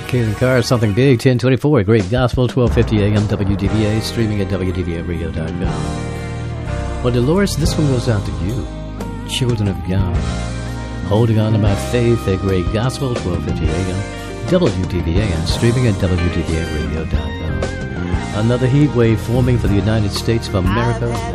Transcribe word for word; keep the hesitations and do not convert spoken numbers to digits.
Kaylin Carr, Something Big, ten twenty-four, Great Gospel, twelve fifty a.m. W D V A, streaming at W D V A radio dot com. Well, Dolores, this one goes out to you, children of God. Holding on to my faith at Great Gospel, twelve fifty a.m. W D V A, and streaming at W D V A radio dot com. Another heat wave forming for the United States of America